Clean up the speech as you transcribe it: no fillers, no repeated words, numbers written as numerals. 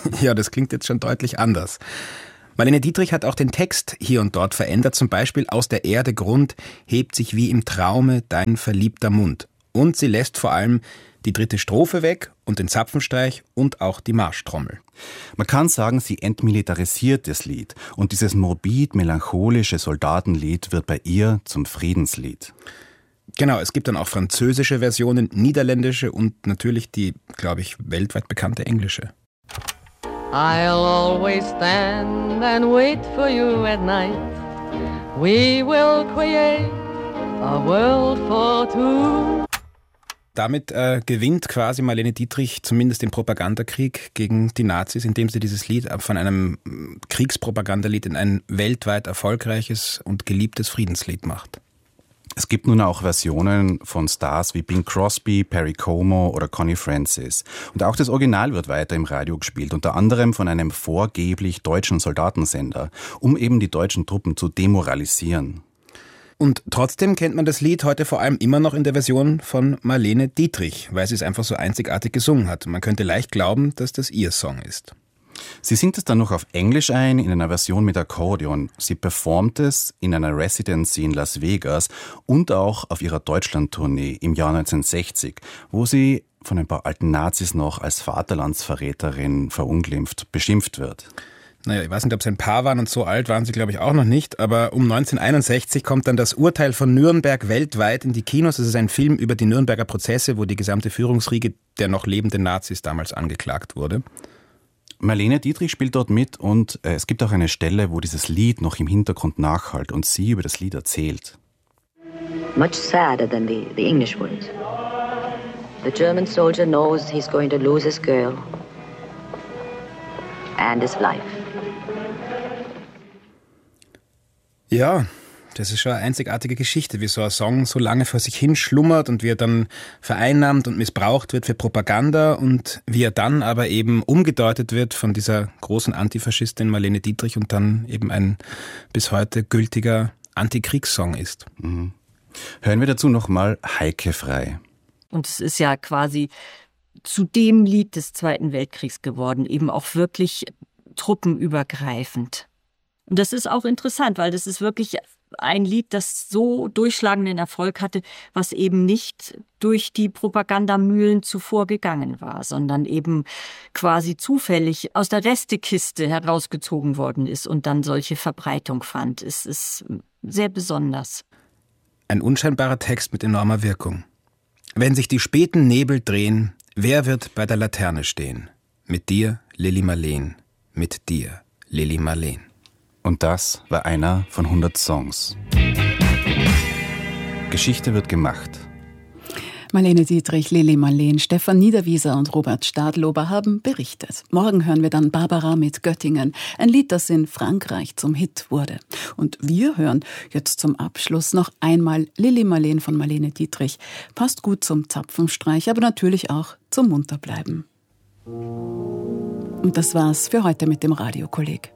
Ja, das klingt jetzt schon deutlich anders. Marlene Dietrich hat auch den Text hier und dort verändert, zum Beispiel aus der Erde Grund hebt sich wie im Traume dein verliebter Mund. Und sie lässt vor allem die dritte Strophe weg und den Zapfenstreich und auch die Marschtrommel. Man kann sagen, sie entmilitarisiert das Lied und dieses morbid-melancholische Soldatenlied wird bei ihr zum Friedenslied. Genau, es gibt dann auch französische Versionen, niederländische und natürlich die, glaube ich, weltweit bekannte englische. I'll always stand and wait for you at night. We will create a world for two. Damit gewinnt quasi Marlene Dietrich zumindest den Propagandakrieg gegen die Nazis, indem sie dieses Lied von einem Kriegspropagandalied in ein weltweit erfolgreiches und geliebtes Friedenslied macht. Es gibt nun auch Versionen von Stars wie Bing Crosby, Perry Como oder Connie Francis. Und auch das Original wird weiter im Radio gespielt, unter anderem von einem vorgeblich deutschen Soldatensender, um eben die deutschen Truppen zu demoralisieren. Und trotzdem kennt man das Lied heute vor allem immer noch in der Version von Marlene Dietrich, weil sie es einfach so einzigartig gesungen hat. Man könnte leicht glauben, dass das ihr Song ist. Sie singt es dann noch auf Englisch ein, in einer Version mit Akkordeon. Sie performt es in einer Residency in Las Vegas und auch auf ihrer Deutschland-Tournee im Jahr 1960, wo sie von ein paar alten Nazis noch als Vaterlandsverräterin verunglimpft, beschimpft wird. Naja, ich weiß nicht, ob sie ein Paar waren und so alt waren sie, glaube ich, auch noch nicht. Aber um 1961 kommt dann das Urteil von Nürnberg weltweit in die Kinos. Es ist ein Film über die Nürnberger Prozesse, wo die gesamte Führungsriege der noch lebenden Nazis damals angeklagt wurde. Marlene Dietrich spielt dort mit und es gibt auch eine Stelle, wo dieses Lied noch im Hintergrund nachhallt und sie über das Lied erzählt. Much sadder than the English ones. The German soldier knows he's going to lose his girl and his life. Ja, das ist schon eine einzigartige Geschichte, wie so ein Song so lange vor sich hin schlummert und wie er dann vereinnahmt und missbraucht wird für Propaganda und wie er dann aber eben umgedeutet wird von dieser großen Antifaschistin Marlene Dietrich und dann eben ein bis heute gültiger Antikriegssong ist. Mhm. Hören wir dazu nochmal Heike Frei. Und es ist ja quasi zu dem Lied des Zweiten Weltkriegs geworden, eben auch wirklich truppenübergreifend. Und das ist auch interessant, weil das ist wirklich ein Lied, das so durchschlagenden Erfolg hatte, was eben nicht durch die Propagandamühlen zuvor gegangen war, sondern eben quasi zufällig aus der Restekiste herausgezogen worden ist und dann solche Verbreitung fand. Es ist sehr besonders. Ein unscheinbarer Text mit enormer Wirkung. Wenn sich die späten Nebel drehen, wer wird bei der Laterne stehen? Mit dir, Lili Marleen. Mit dir, Lili Marleen. Und das war einer von 100 Songs. Geschichte wird gemacht. Marlene Dietrich, Lili Marleen, Stefan Niederwieser und Robert Stadlober haben berichtet. Morgen hören wir dann Barbara mit Göttingen, ein Lied, das in Frankreich zum Hit wurde. Und wir hören jetzt zum Abschluss noch einmal Lili Marleen von Marlene Dietrich. Passt gut zum Zapfenstreich, aber natürlich auch zum Munterbleiben. Und das war's für heute mit dem Radiokolleg.